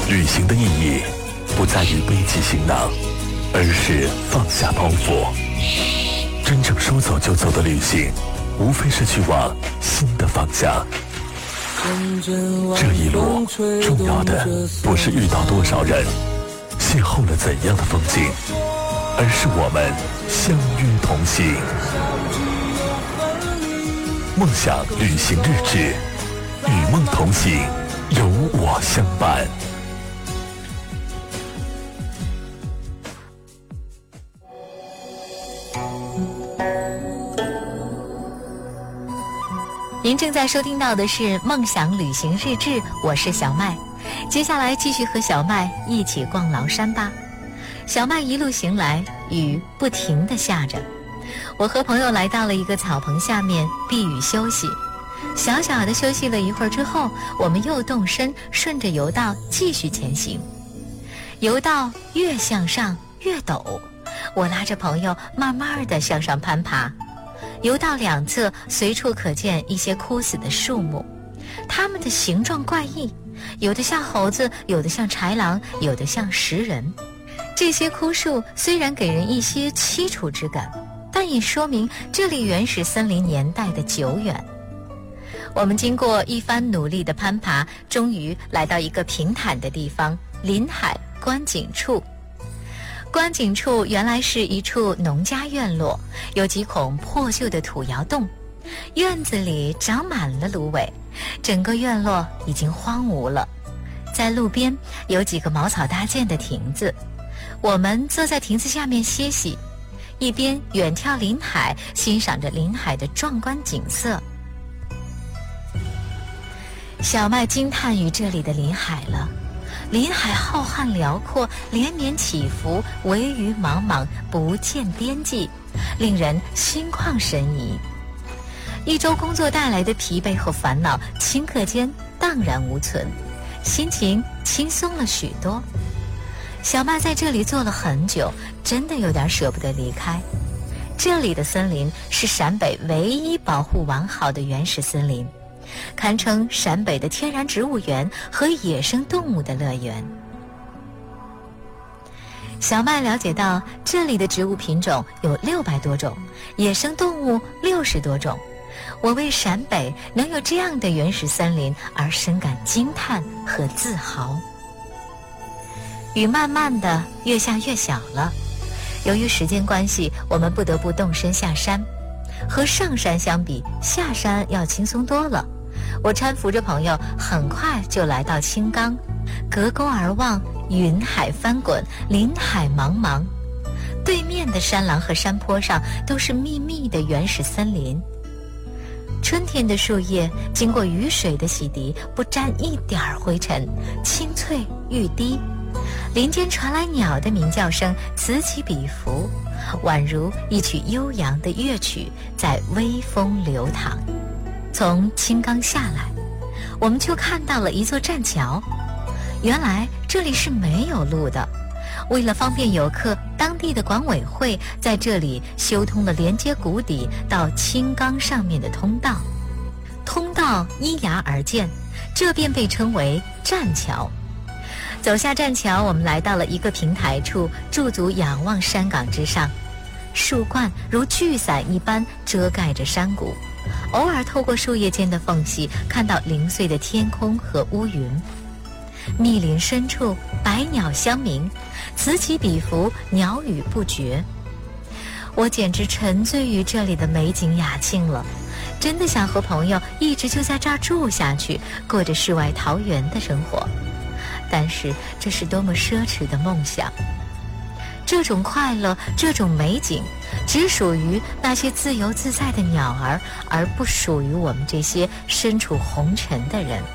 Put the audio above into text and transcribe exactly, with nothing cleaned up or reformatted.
旅行的意义不在于背起行囊，而是放下包袱。真正说走就走的旅行，无非是去往新的方向。这一路重要的不是遇到多少人，邂逅了怎样的风景，而是我们相约同行。梦想旅行日志，与梦同行，有我相伴。 您正在收听到的是《梦想旅行日志》，我是小麦。接下来继续和小麦一起逛崂山吧。小麦一路行来，雨不停地下着。我和朋友来到了一个草棚下面避雨休息。小小的休息了一会儿之后，我们又动身，顺着游道继续前行。游道越向上越陡，我拉着朋友慢慢地向上攀爬。游道两侧随处可见一些枯死的树木，它们的形状怪异，有的像猴子，有的像豺狼，有的像食人。这些枯树虽然给人一些凄楚之感，但也说明这里原始森林年代的久远。我们经过一番努力的攀爬，终于来到一个平坦的地方——临海观景处。观景处原来是一处农家院落，有几孔破旧的土窑洞，院子里长满了芦苇，整个院落已经荒芜了。在路边有几个茅草搭建的亭子，我们坐在亭子下面歇息，一边远眺临海，欣赏着临海的壮观景色。小麦惊叹于这里的临海了。临海浩瀚辽阔，连绵起伏，惟余莽莽，不见边际，令人心旷神怡。一周工作带来的疲惫和烦恼，顷刻间荡然无存，心情轻松了许多。小麦在这里坐了很久，真的有点舍不得离开。这里的森林是陕北唯一保护完好的原始森林，堪称陕北的天然植物园和野生动物的乐园。小麦了解到，这里的植物品种有六百多种，野生动物六十多种。我为陕北能有这样的原始森林而深感惊叹和自豪。雨慢慢的越下越小了，由于时间关系，我们不得不动身下山。和上山相比，下山要轻松多了。我搀扶着朋友，很快就来到青冈。隔沟而望，云海翻滚，林海茫茫，对面的山廊和山坡上都是密密的原始森林。春天的树叶经过雨水的洗涤，不沾一点儿灰尘，青翠欲滴。林间传来鸟的鸣叫声，此起彼伏，宛如一曲悠扬的乐曲在微风流淌。从青冈下来，我们就看到了一座栈桥。原来这里是没有路的，为了方便游客，当地的管委会在这里修通了连接谷底到青冈上面的通道。通道依崖而建，这便被称为栈桥。走下栈桥，我们来到了一个平台处，驻足仰望山岗之上，树冠如巨伞一般遮盖着山谷，偶尔透过树叶间的缝隙看到零碎的天空和乌云。密林深处百鸟相鸣，此起彼伏，鸟语不绝。我简直沉醉于这里的美景雅兴了，真的想和朋友一直就在这儿住下去，过着世外桃源的生活。但是这是多么奢侈的梦想。这种快乐，这种美景，只属于那些自由自在的鸟儿，而不属于我们这些身处红尘的人。